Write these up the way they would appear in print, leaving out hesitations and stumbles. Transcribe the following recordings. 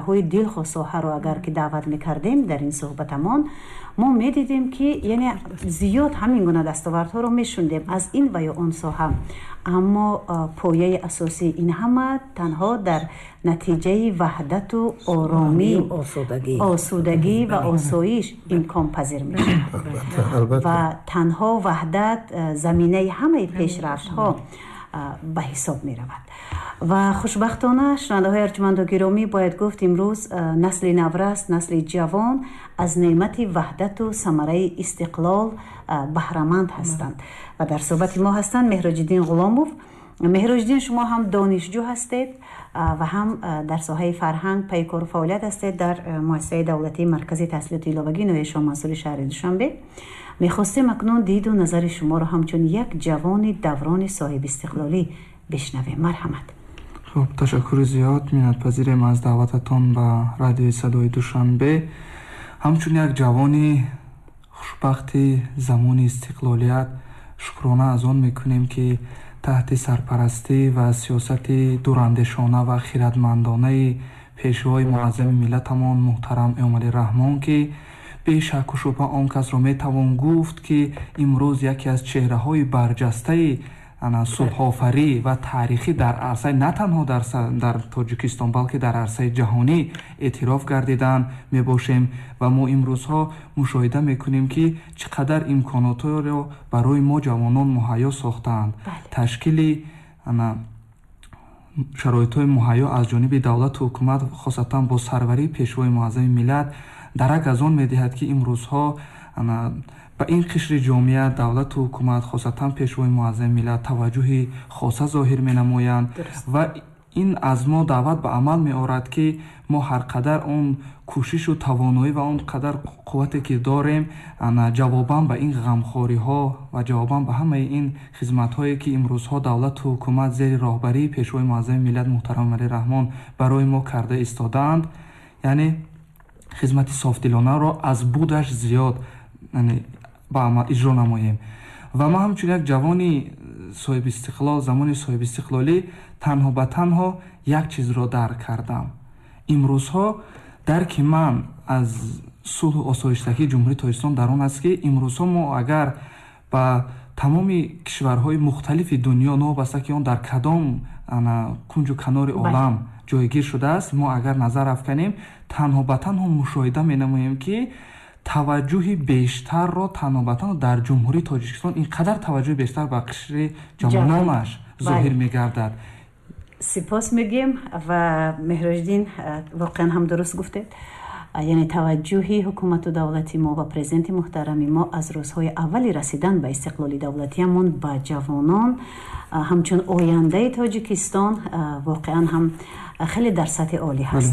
чеҳраҳои дилхоҳ соҳаро агар ки даъват мекардем дар ин суҳбатамон, мо медидем ки яъне зиёд ҳамин гуна дастовардҳоро мешундем аз ин ва ё он соҳа, аммо пояи асосии ин ҳама танҳо дар натиҷаи ваҳдату оромӣ, осудагӣ ва осоиш имконпазир мешавад ва танҳо ваҳдат заминаи ҳамаи пешрафтҳо ба ҳисоб меравад. ва хушбахтона шунавандаҳои арҷуманду гиромӣ, бояд гуфт имрӯз насли наврас, насли ҷавон аз неъмати ваҳдату самараи истиқлол баҳраманд ҳастанд. ва дар суҳбати мо ҳастанд Меҳроҷиддин Ғуломов. Меҳроҷиддин, шумо ҳам донишҷӯ ҳастед ва ҳам дар соҳаи фарҳанг пайкору фаъолият ҳастед дар муассисаи давлатии Маркази таҳсилоти иловагӣ Ноҳияи Шоҳмансури шаҳри Душанбе. мехостем акнун диду назари шуморо ҳамчун як ҷавони даврони соҳибистиқлолӣ бишнавем. марҳамат. хуб, ташаккури зиёд миннатпазирем аз даъвататон ба радиои Садои Душанбе. ҳамчун як ҷавони хушбахти замони истиқлолият шукрона аз он мекунем ки таҳти сарпарастӣ ва сиёсати дурандешона ва хиратмандонаи пешвои муаззами миллатамон муҳтарам Эмомалӣ Раҳмон, ки бе шакку шубҳа он касро метавон гуфт ки имрӯз яке аз чеҳраҳои барҷастаи сулҳофарӣ ва таърихӣ дар арсаи на танҳо дар Тоҷикистон, балки дар арсаи ҷаҳонӣ эътироф гардидан мебошем ва мо имрӯзҳо мушоҳида мекунем ки чӣ қадар имконотро барои мо ҷавонон муҳайё сохтаанд. ташкили шароитҳои муҳайё аз ҷониби давлату ҳукумат, хосатан бо сарварии пешвои муаззами миллат, дарак аз он медиҳад ки имрӯзҳо ба ин қишри ҷомеа давлату ҳукумат, хосатан пешвои муаззами миллат таваҷҷӯҳи хоса зоҳир менамоянд ва ин аз мо даъват ба амал меорад ки мо ҳар қадар он кӯшишу тавоноӣ ва он қадар қуввате ки дорем, ҷавобан ба ин ғамхориҳо ва ҷавобан ба ҳамаи ин хизматҳое ки имрӯзҳо давлату ҳукумат зери роҳбарии пешвои муаззами миллат муҳтарам Эмомалӣ Раҳмон барои мо карда истодаанд, яъне хизмати софдилонаро аз будаш зиёд ба амал иҷро намоем. ва ман ҳамчун як ҷавони соҳибистиқлол, замони соҳибистиқлолӣ танҳо ба танҳо як чизро дарк кардам. имрӯзҳо дарки ман аз сулҳу осоиштагии ҷумҳурии Тоҷикистон дар он аст ки имрӯзҳо мо агар ба тамоми кишварҳои мухталифи дунё, новобаста ки он дар кадом кунҷу канори олам ҷойгир шудааст, мо агар назар афканем, танҳо ба танҳо мушоҳида менамоем ки таваҷҷӯҳи бештарро танҳо ба танҳо дар ҷумҳурии Тоҷикистон ин қадар таваҷҷӯҳи бештар ба қишри ҷавононаш зоҳир мегардад. сипос мегӯем ва Меҳроҷиддин воқеан ҳам дуруст гуфтед. яъне таваҷҷӯҳи ҳукумату давлати мо ва президенти муҳтарами мо аз рӯзҳои аввали расидан ба истиқлоли давлатиамон ба ҷавонон ҳамчун ояндаи Тоҷикистон воқеан ҳам хеле дар сатҳи олӣ ҳаст.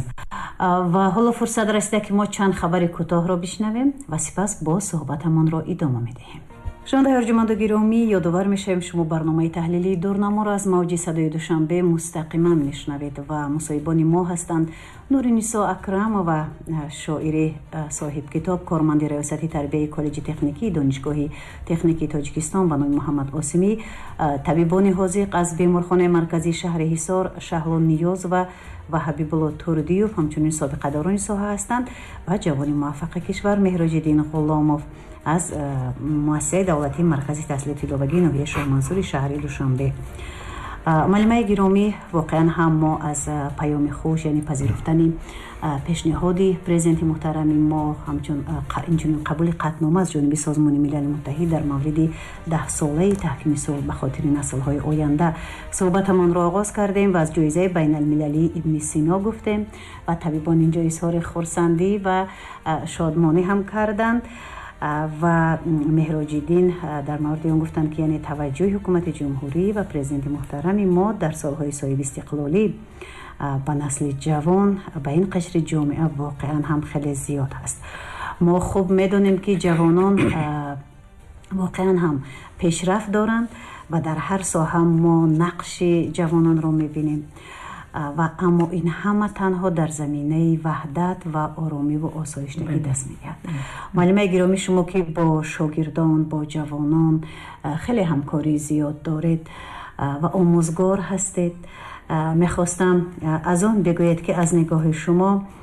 ва ҳоло фурсат расида ки мо чанд хабари кӯтоҳро бишнавем ва сипас бо суҳбатамонро идома медиҳем. шунавандаҳои арҷуманду гиромӣ, ёдовар мешавем шумо барномаи таҳлилии дурнаморо аз мавҷи Садои Душанбе мустақиман мешунавед ва мусоҳибони мо ҳастанд Нуринисо Акрамова, шоири соҳибкитоб, корманди раёсати тарбияи коллеҷи техникии Донишгоҳи техникии Тоҷикистон ва номи Муҳаммад Осимӣ, табибони ҳозиқ аз беморхонаи марказии шаҳри Ҳисор Шаҳло Ниёзова ва Ҳабибулло Турдиев ҳамчунин собиқадорони соҳа ҳастанд ва ҷавони муваффақи кишвар Меҳроҷиддин Ғуломов аз муассисаи давлатии Маркази таҳсилоти иловагии Ноҳияи Шоҳмансури шаҳри Душанбе. маълимаи гиромӣ, воқеан ҳам мо аз паёми хуш, яъне пазируфтани пешниҳоди президенти муҳтарами мо инчунин қабули қатнома аз ҷониби Созмони Милали Муттаҳид дар мавриди 10-солаи таҳкими сулҳ ба хотири наслҳои оянда суҳбатамонро оғоз кардем ва аз ҷоизаи байналмилалии Ибни Сино гуфтем ва табибон инҷо изҳори хурсандӣ ва шодмонӣ ҳам карданд. ва Меҳроҷиддин дар мавриди он гуфтанд ки яъне таваҷҷӯҳи ҳукумати ҷумҳурӣ ва президенти муҳтарами мо дар солҳои соҳибистиқлолӣ ба насли ҷавон, ба ин қишри ҷомеа воқеан ҳам хеле зиёд ҳаст. мо хуб медонем ки ҷавонон воқеан ҳам пешрафт доранд ва дар ҳар соҳа мо нақши ҷавононро мебинем. ва аммо ин ҳама танҳо дар заминаи ваҳдат ва оромиву осоиштагӣ даст медиҳад. маълимаи гиромӣ, шумо ки бо шогирдон, бо ҷавонон хеле ҳамкории зиёд доред ва омӯзгор ҳастед, мехостам аз он бигӯед ки аз нигоҳи шумо